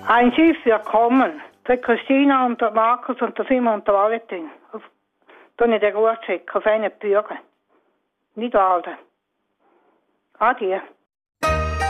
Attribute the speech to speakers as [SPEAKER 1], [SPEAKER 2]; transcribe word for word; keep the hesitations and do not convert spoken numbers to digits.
[SPEAKER 1] Ein Schiff wird kommen. Der Christina und der Markus und der Simon und der Valentin. Da nicht der Gruß schicken, auf einen Bürger. Nicht walden. Adieu.